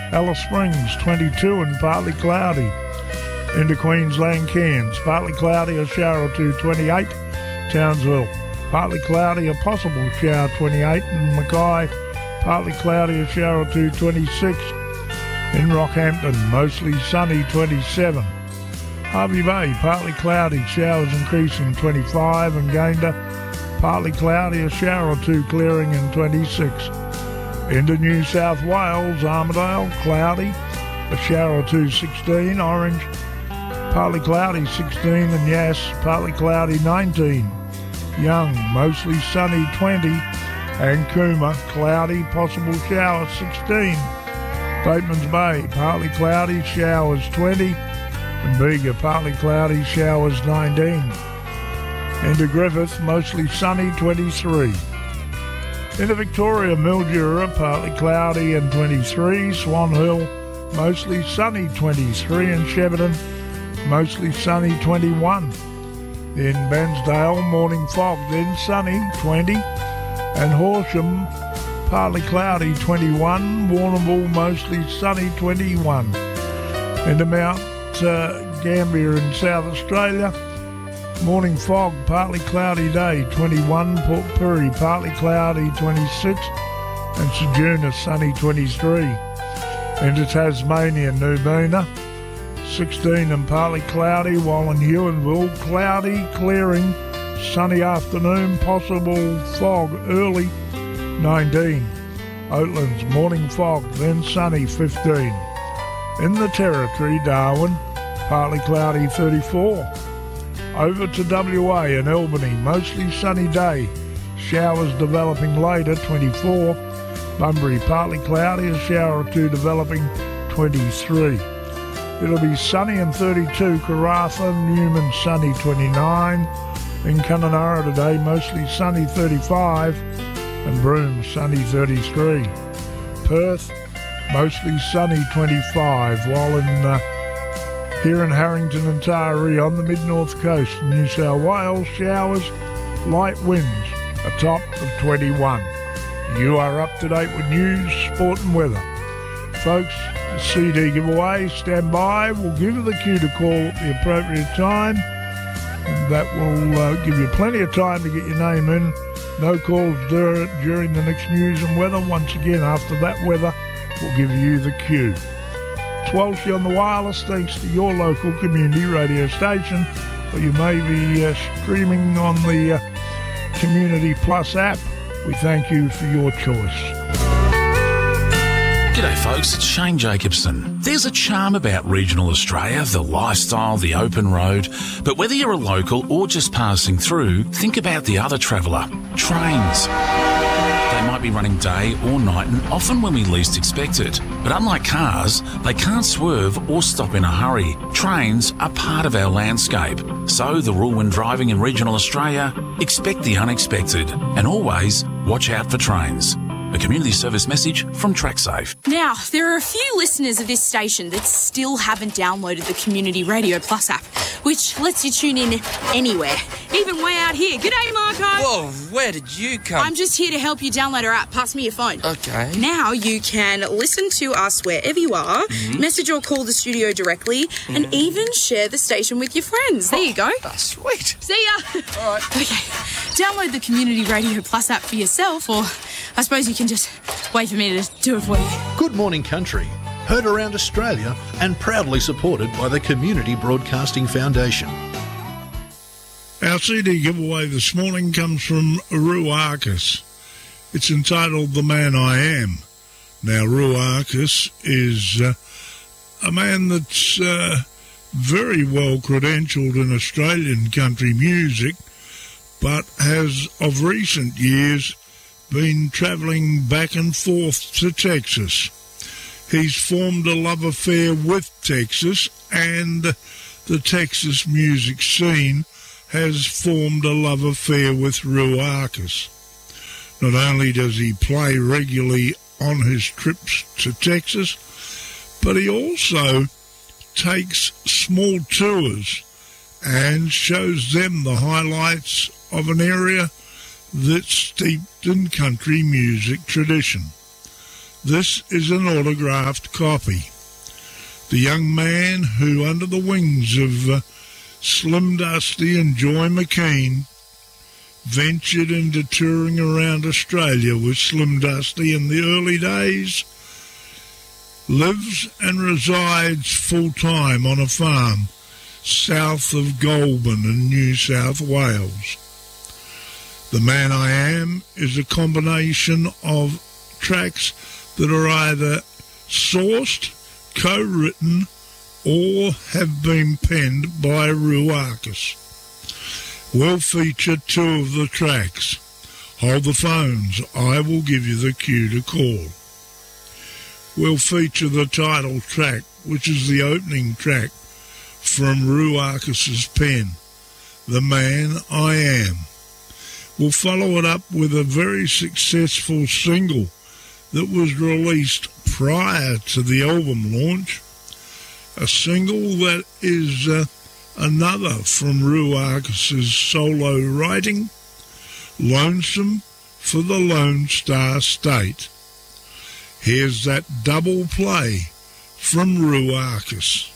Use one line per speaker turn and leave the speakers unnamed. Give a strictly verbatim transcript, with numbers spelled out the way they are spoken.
Alice Springs, twenty-two and partly cloudy. Into Queensland, Cairns, partly cloudy, a shower or two, twenty-eight. Townsville, partly cloudy, a possible shower, twenty-eight. And Mackay, partly cloudy, a shower or two, twenty-six. In Rockhampton, mostly sunny, twenty-seven. Hervey Bay, partly cloudy, showers increasing, twenty-five. And Gayndah, partly cloudy, a shower or two clearing, in twenty-six. Into New South Wales, Armidale, cloudy, a shower or two, sixteen. Orange, partly cloudy, sixteen. And Yass, partly cloudy, nineteen. Young, mostly sunny, twenty. And Cooma, cloudy, possible shower, sixteen. Batemans Bay, partly cloudy, showers, twenty. And Bega, partly cloudy, showers, nineteen. Into Griffith, mostly sunny, twenty-three. Into Victoria, Mildura, partly cloudy and twenty-three. Swan Hill, mostly sunny, twenty-three. And Shepparton, mostly sunny, twenty-one. In Bairnsdale, morning fog, then sunny, twenty. And Horsham, partly cloudy, twenty-one. Warrnambool, mostly sunny, twenty-one. Into Mount uh, Gambier in South Australia, morning fog, partly cloudy day, twenty-one. Port Pirie, partly cloudy, twenty-six. And Sejuna, sunny, twenty-three. Into Tasmania, Nubina, sixteen and partly cloudy, while in Ewanville, cloudy, clearing, sunny afternoon, possible fog early, nineteen. Oatlands, morning fog, then sunny, fifteen. In the Territory, Darwin, partly cloudy, thirty-four. Over to W A and Albany, mostly sunny day, showers developing later, twenty-four. Bunbury, partly cloudy, a shower or two developing, twenty-three. It'll be sunny and thirty-two. Karratha, Newman, sunny, twenty-nine. In Kununurra today, mostly sunny, thirty-five. And Broome, sunny, thirty-three. Perth, mostly sunny, twenty-five. While in uh, here in Harrington and Taree on the mid-north coast, New South Wales, showers, light winds, a top of twenty-one. You are up to date with news, sport and weather. Folks, the C D giveaway, stand by. We'll give you the cue to call at the appropriate time. And that will uh, give you plenty of time to get your name in. No calls dur- during the next news and weather. Once again, after that weather, we'll give you the cue. It's Walshy on the wireless, thanks to your local community radio station. Or you may be uh, streaming on the uh, Community Plus app. We thank you for your choice.
G'day folks, it's Shane Jacobson. There's a charm about regional Australia, the lifestyle, the open road. But whether you're a local or just passing through, think about the other traveller, trains. They might be running day or night and often when we least expect it. But unlike cars, they can't swerve or stop in a hurry. Trains are part of our landscape. So the rule when driving in regional Australia, expect the unexpected and always watch out for trains. A community service message from TrackSafe.
Now, there are a few listeners of this station that still haven't downloaded the Community Radio Plus app, which lets you tune in anywhere, even way out here. G'day, Marco.
Whoa, where did you come?
I'm just here to help you download our app. Pass me your phone.
Okay.
Now you can listen to us wherever you are, mm-hmm. message or call the studio directly, mm-hmm. and even share the station with your friends. There you go.
Oh, sweet.
See ya.
All right.
Okay. Download the Community Radio Plus app for yourself, or I suppose you can just wait for me to do it for you.
Good Morning Country, heard around Australia and proudly supported by the Community Broadcasting Foundation.
Our C D giveaway this morning comes from Roo Arcus. It's entitled The Man I Am. Now, Roo Arcus is uh, a man that's uh, very well credentialed in Australian country music, but has of recent years been travelling back and forth to Texas. He's formed a love affair with Texas, and the Texas music scene has formed a love affair with Roo Arcus. Not only does he play regularly on his trips to Texas, but he also takes small tours and shows them the highlights of an area that's steeped in country music tradition. This is an autographed copy. The young man who, under the wings of uh, Slim Dusty and Joy McKean, ventured into touring around Australia with Slim Dusty in the early days, lives and resides full-time on a farm south of Goulburn in New South Wales. The Man I Am is a combination of tracks that are either sourced, co-written, or have been penned by Ruakis. We'll feature two of the tracks. Hold the phones, I will give you the cue to call. We'll feature the title track, which is the opening track from Ruakis' pen, The Man I Am. We'll follow it up with a very successful single that was released prior to the album launch, a single that is uh, another from Ruakis' solo writing, Lonesome for the Lone Star State. Here's that double play from Ruakis.